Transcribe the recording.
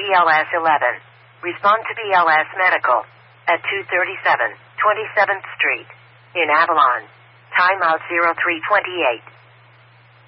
BLS 11. Respond to BLS Medical at 237 27th Street in Avalon. Timeout 0328.